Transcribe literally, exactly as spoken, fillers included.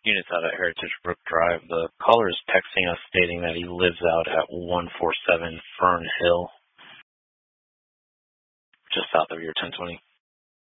Units out at Heritage Brook Drive. The caller is texting us stating that he lives out at one forty-seven Fern Hill, just south of your ten twenty.